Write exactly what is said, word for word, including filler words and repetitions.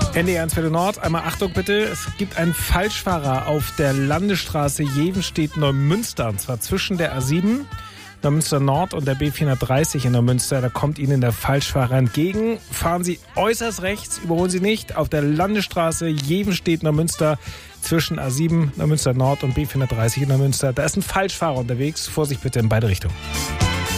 N D R eins Viertel Nord, einmal Achtung bitte, es gibt einen Falschfahrer auf der Landesstraße Jevenstedt-Neumünster, und zwar zwischen der A sieben, Neumünster Nord, und der B vierhundertdreißig in Neumünster. Da kommt Ihnen der Falschfahrer entgegen. Fahren Sie äußerst rechts, überholen Sie nicht, auf der Landesstraße Jevenstedt-Neumünster zwischen A sieben, Neumünster Nord und B vierhundertdreißig in Neumünster. Da ist ein Falschfahrer unterwegs, Vorsicht bitte in beide Richtungen.